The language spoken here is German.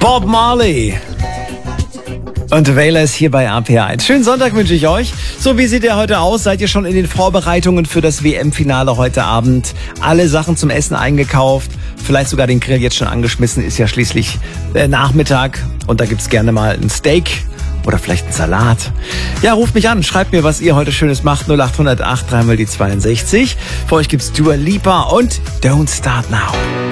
Bob Marley und Wailers hier bei RPR1. Schönen Sonntag wünsche ich euch. So, wie sieht ihr heute aus? Seid ihr schon in den Vorbereitungen für das WM-Finale heute Abend? Alle Sachen zum Essen eingekauft? Vielleicht sogar den Grill jetzt schon angeschmissen? Ist ja schließlich Nachmittag und da gibt's gerne mal ein Steak oder vielleicht einen Salat. Ja, ruft mich an, schreibt mir, was ihr heute Schönes macht. 0800 8 3 mal die 62. Für euch gibt's Dua Lipa und Don't Start Now.